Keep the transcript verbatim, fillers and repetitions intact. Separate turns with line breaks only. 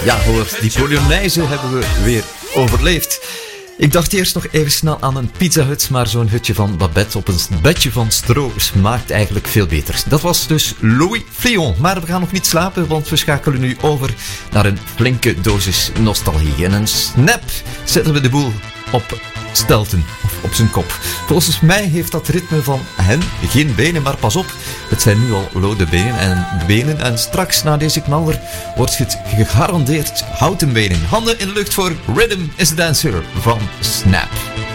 Ja hoor, die Polonaise hebben we weer overleefd. Ik dacht eerst nog even snel aan een Pizza Hut, maar zo'n hutje van Babette op een bedje van stro smaakt eigenlijk veel beter. Dat was dus Louis Flon. Maar we gaan nog niet slapen, want we schakelen nu over naar een flinke dosis nostalgie. En een snap zetten we de boel op stelten, of op zijn kop. Volgens mij heeft dat ritme van hen geen benen, maar pas op, het zijn nu al lode benen en benen. En straks na deze knaller wordt het gegarandeerd houten benen. Handen in de lucht voor Rhythm is the Dancer van Snap.